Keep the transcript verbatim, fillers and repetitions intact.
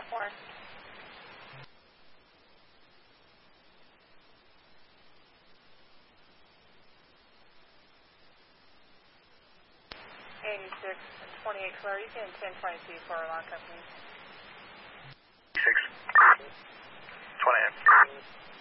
four. eighty-six twenty-eight clear. You can ten twenty-two for alarm company. six twenty-eight.